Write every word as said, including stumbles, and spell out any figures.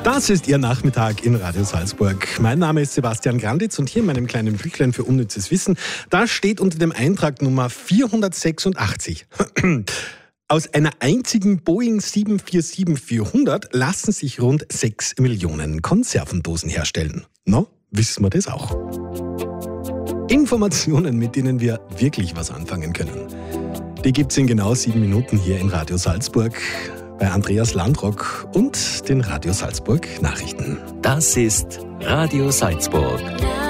Das ist Ihr Nachmittag in Radio Salzburg. Mein Name ist Sebastian Granditz und hier in meinem kleinen Büchlein für unnützes Wissen, da steht unter dem Eintrag Nummer vierhundertsechsundachtzig. Aus einer einzigen Boeing sieben vier sieben vierhundert lassen sich rund sechs Millionen Konservendosen herstellen. No, wissen wir das auch? Informationen, mit denen wir wirklich was anfangen können. Die gibt's in genau sieben Minuten hier in Radio Salzburg bei Andreas Landrock und den Radio Salzburg Nachrichten. Das ist Radio Salzburg.